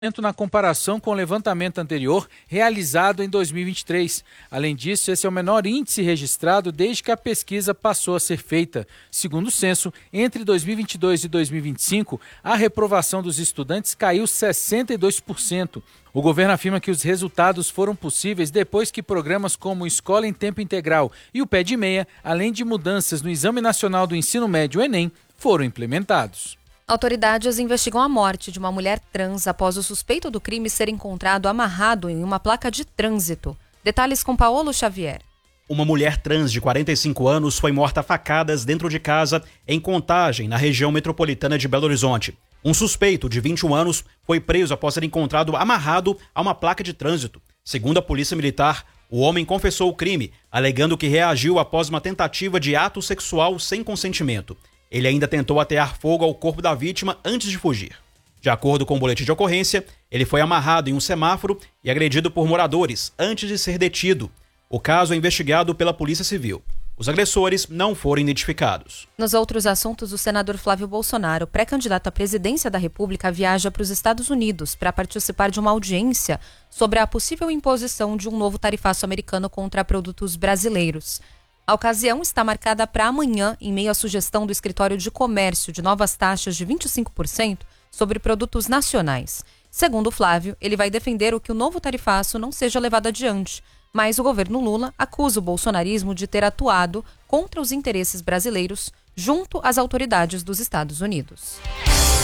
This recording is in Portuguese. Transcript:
Na comparação com o levantamento anterior realizado em 2023. Além disso, esse é o menor índice registrado desde que a pesquisa passou a ser feita. Segundo o censo, entre 2022 e 2025, a reprovação dos estudantes caiu 62%. O governo afirma que os resultados foram possíveis depois que programas como Escola em Tempo Integral e o Pé de Meia, além de mudanças no Exame Nacional do Ensino Médio, Enem, foram implementados. Autoridades investigam a morte de uma mulher trans após o suspeito do crime ser encontrado amarrado em uma placa de trânsito. Detalhes com Paolo Xavier. Uma mulher trans de 45 anos foi morta a facadas dentro de casa em Contagem, na região metropolitana de Belo Horizonte. Um suspeito de 21 anos foi preso após ser encontrado amarrado a uma placa de trânsito. Segundo a Polícia Militar, o homem confessou o crime, alegando que reagiu após uma tentativa de ato sexual sem consentimento. Ele ainda tentou atear fogo ao corpo da vítima antes de fugir. De acordo com o boletim de ocorrência, ele foi amarrado em um semáforo e agredido por moradores antes de ser detido. O caso é investigado pela Polícia Civil. Os agressores não foram identificados. Nos outros assuntos, o senador Flávio Bolsonaro, pré-candidato à presidência da República, viaja para os Estados Unidos para participar de uma audiência sobre a possível imposição de um novo tarifaço americano contra produtos brasileiros. A ocasião está marcada para amanhã, em meio à sugestão do Escritório de Comércio de novas taxas de 25% sobre produtos nacionais. Segundo Flávio, ele vai defender que o novo tarifaço não seja levado adiante, mas o governo Lula acusa o bolsonarismo de ter atuado contra os interesses brasileiros junto às autoridades dos Estados Unidos.